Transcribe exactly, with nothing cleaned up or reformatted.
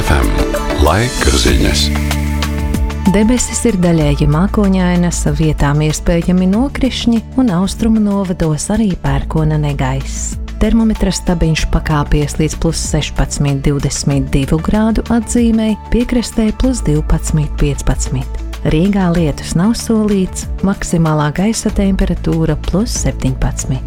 F M. Laika ziņas. Debesis ir daļēji mākoņainas, vietām iespējami nokrišņi un austrumu novados arī pērkona negaiss. Termometra stabiņš pakāpies līdz plus sešpadsmit, divdesmit divu grādu atzīmei, piekrastē plus divpadsmit, piecpadsmit. Rīgā lietus nav solīts, maksimālā gaisa temperatūra plus septiņpadsmit.